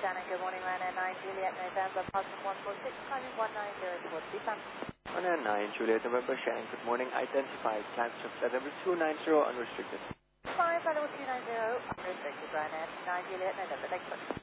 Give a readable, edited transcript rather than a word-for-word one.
Shannon, good morning, Ryanair 9 Juliet November, Passport 146, climbing 190 towards Busan. Ryanair 9 Juliet November, Shannon, good morning, identified, climb to flight level 290, unrestricted. Flight level 290, unrestricted, Ryanair 9 Juliet November, thanks.